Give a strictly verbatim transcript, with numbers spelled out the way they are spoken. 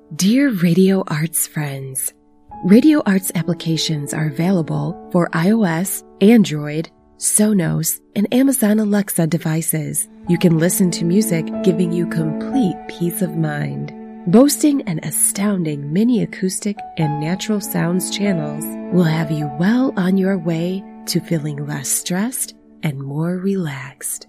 Dear Radio Arts friends, Radio Arts applications are available for iOS, Android, Sonos, and Amazon Alexa devices. You can listen to music giving you complete peace of mind. Boasting an astounding mini acoustic and natural sounds channels will have you well on your way to feeling less stressed and more relaxed.